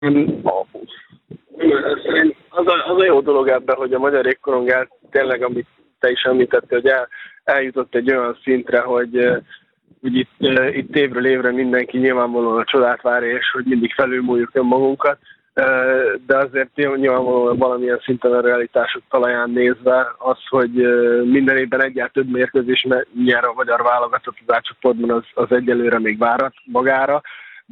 Szerint az a jó dolog ebben, hogy a magyar jégkorong tényleg, amit te is említettél, hogy eljutott egy olyan szintre, hogy itt évről évre mindenki nyilvánvalóan a csodát várja, és hogy mindig felülmúljuk önmagunkat, de azért nyilvánvalóan valamilyen szinten a realitások talaján nézve az, hogy minden évben egyáltalán több mérkőzés nyer a magyar válogatott az átcsoportban, az egyelőre még várat magára,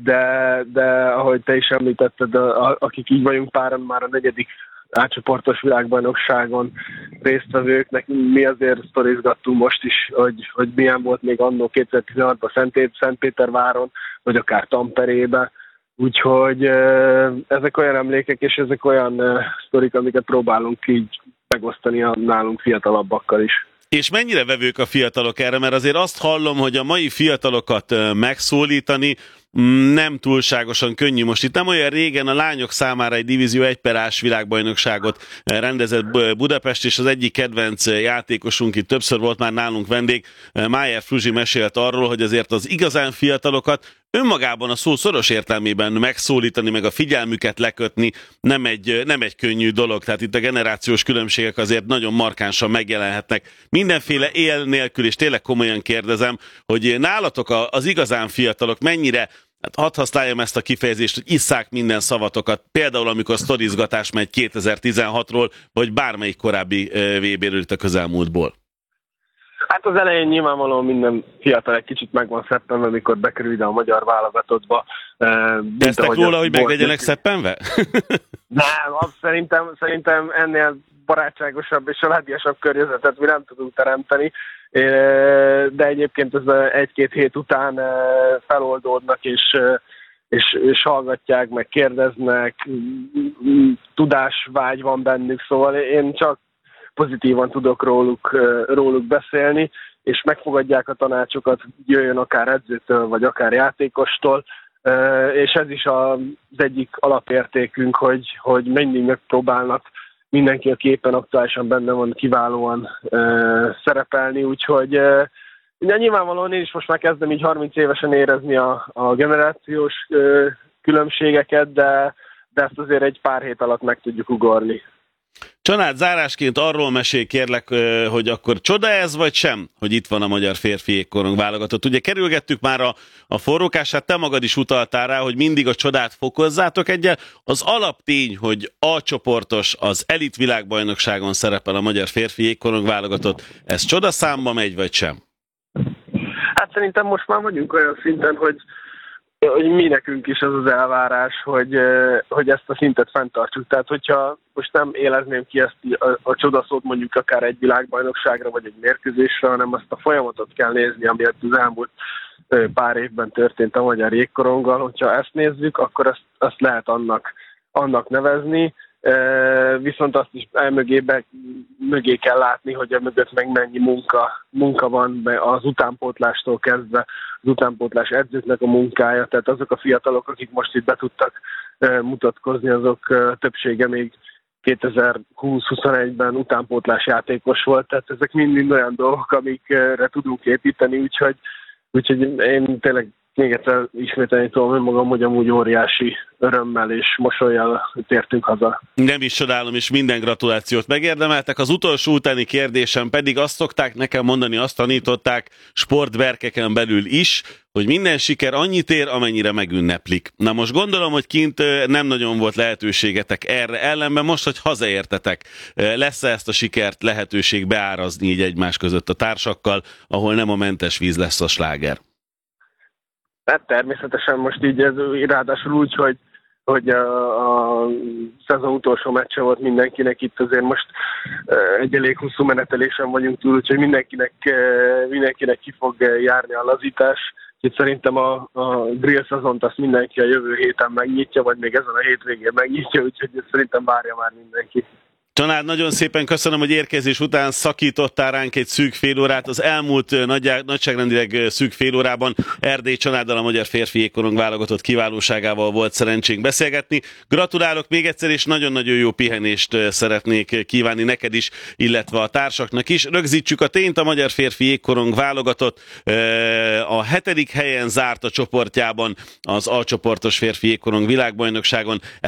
de ahogy te is említetted, akik így vagyunk páran, már a negyedik átcsoportos világbajnokságon résztvevőknek mi azért sztorizgattunk most is, hogy milyen volt még annó 2016-ban Szentpéterváron, vagy akár Tamperébe. Úgyhogy ezek olyan emlékek, és ezek olyan sztorik, amiket próbálunk így megosztani a nálunk fiatalabbakkal is. És mennyire vevők a fiatalok erre? Mert azért azt hallom, hogy a mai fiatalokat megszólítani nem túlságosan könnyű. Most itt nem olyan régen a lányok számára egy Divízió 1/A világbajnokságot rendezett Budapest, és az egyik kedvenc játékosunk itt többször volt már nálunk vendég, Májer Fruzsi mesélt arról, hogy azért az igazán fiatalokat önmagában a szó szoros értelmében megszólítani, meg a figyelmüket lekötni nem egy könnyű dolog. Tehát itt a generációs különbségek azért nagyon markánsan megjelenhetnek. Mindenféle él nélkül, és tényleg komolyan kérdezem, hogy nálatok az igazán fiatalok mennyire, hát hadd használjam ezt a kifejezést, hogy isszák minden szavatokat, például amikor sztorizgatás megy 2016-ról, vagy bármelyik korábbi VB-ről itt a közelmúltból. Hát az elején nyilvánvalóan minden fiatal egy kicsit meg van szeppenve, amikor bekerül ide a magyar válogatottba. Tesztek róla, hogy meg legyenek szeppenve? Nem, szerintem ennél barátságosabb és családiasabb környezetet mi nem tudunk teremteni, de egyébként ez egy-két hét után feloldódnak, és hallgatják, meg kérdeznek, tudásvágy van bennük, szóval én csak pozitívan tudok róluk beszélni, és megfogadják a tanácsokat, jöjjön akár edzőtől, vagy akár játékostól, és ez is az egyik alapértékünk, hogy mindig megpróbálnak mindenki, aki éppen aktuálisan benne van, kiválóan szerepelni, úgyhogy nyilvánvalóan én is most már kezdem így 30 évesen érezni a generációs különbségeket, de ezt azért egy pár hét alatt meg tudjuk ugorni. Csanád, zárásként arról mesélj kérlek, hogy akkor csoda ez, vagy sem, hogy itt van a magyar férfi jégkorong válogatott. Ugye kerülgettük már a forrókását, te magad is utaltál rá, hogy mindig a csodát fokozzátok egyel. Az alaptény, hogy A csoportos az elit világbajnokságon szerepel a magyar férfi jégkorong válogatott, ez csodaszámba megy, vagy sem? Hát szerintem most már vagyunk olyan szinten, hogy mi nekünk is az az elvárás, hogy ezt a szintet fenntartsuk. Tehát, hogyha most nem élezném ki ezt a csodaszót mondjuk akár egy világbajnokságra, vagy egy mérkőzésre, hanem azt a folyamatot kell nézni, ami az elmúlt pár évben történt a magyar jégkoronggal. Hogyha ezt nézzük, akkor azt lehet annak nevezni, viszont azt is mögé kell látni, hogy a mögött meg mennyi munka van az utánpótlástól kezdve, az utánpótlás edzőknek a munkája, tehát azok a fiatalok, akik most itt be tudtak mutatkozni, azok többsége még 2020-21-ben utánpótlás játékos volt, tehát ezek mind olyan dolgok, amikre tudunk építeni, úgyhogy én tényleg még egyszer ismételni tudom önmagam, hogy amúgy óriási örömmel és mosollyal tértünk haza. Nem is csodálom, és minden gratulációt megérdemeltek. Az utolsó utáni kérdésem pedig azt szokták nekem mondani, azt tanították sportberkeken belül is, hogy minden siker annyit ér, amennyire megünneplik. Na most gondolom, hogy kint nem nagyon volt lehetőségetek erre, ellenben most, hogy hazaértetek, lesz-e ezt a sikert lehetőség beárazni így egymás között a társakkal, ahol nem a mentes víz lesz a sláger? Hát természetesen most így ez ráadásul úgy, hogy a szezon utolsó meccse volt mindenkinek, itt azért most egy elég hosszú menetelésen vagyunk túl, úgyhogy mindenkinek ki fog járni a lazítás. Úgyhogy szerintem a grill szezont azt mindenki a jövő héten megnyitja, vagy még ezen a hétvégén megnyitja, úgyhogy szerintem várja már mindenki. Csanád, nagyon szépen köszönöm, hogy érkezés után szakítottál ránk egy szűk fél órát. Az elmúlt nagyságrendileg szűk fél órában Erdély Csanáddal, a magyar férfi jégkorong válogatott kiválóságával volt szerencsénk beszélgetni. Gratulálok még egyszer, és nagyon-nagyon jó pihenést szeretnék kívánni neked is, illetve a társaknak is. Rögzítsük a tényt, a magyar férfi jégkorong válogatott a 7. helyen zárt a csoportjában az A csoportos férfi jégkorong világbajnokságon.